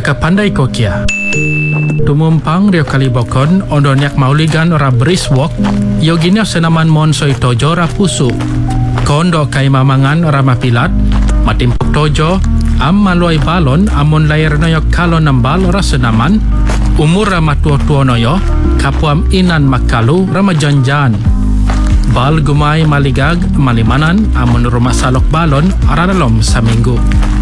Kakak pandai ko kia. Tumumpang rio kalibokon ondonyak mauligan ora briswalk yoginyo senaman monsoi tojo rapusu. Kondo kay mamangan ramapilat matimpok tojo am maluay balon amon layar noyo kalon nambal rasenaman umur rama tuo-tuo noyo kapuam inan makalu rama janjan. Bal gumay maligag malimanan amon rumah salok balon aralom sa minggu.